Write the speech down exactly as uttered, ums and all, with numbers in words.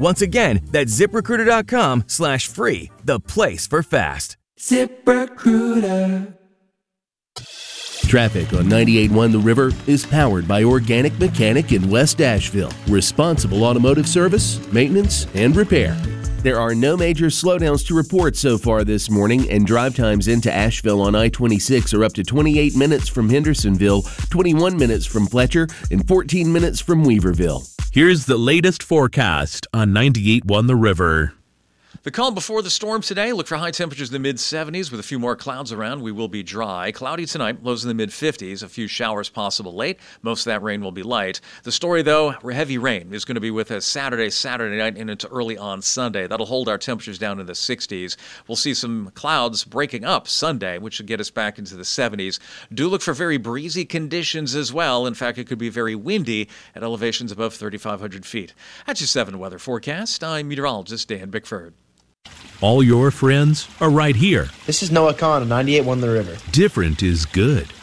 Once again, that's ZipRecruiter.com slash free, the place for fast. ZipRecruiter. Traffic on ninety-eight point one The River is powered by Organic Mechanic in West Asheville. Responsible automotive service, maintenance, and repair. There are no major slowdowns to report so far this morning, and drive times into Asheville on I twenty-six are up to twenty-eight minutes from Hendersonville, twenty-one minutes from Fletcher, and fourteen minutes from Weaverville. Here's the latest forecast on ninety-eight point one The River. The calm before the storm today. Look for high temperatures in the mid seventies with a few more clouds around. We will be dry. Cloudy tonight, lows in the mid fifties. A few showers possible late. Most of that rain will be light. The story, though, heavy rain is going to be with us Saturday, Saturday night, and into early on Sunday. That'll hold our temperatures down in the sixties. We'll see some clouds breaking up Sunday, which should get us back into the seventies. Do look for very breezy conditions as well. In fact, it could be very windy at elevations above thirty-five hundred feet. That's your seven weather forecast. I'm meteorologist Dan Bickford. All your friends are right here. This is Noah Kahn of ninety-eight point one The River. Different is good.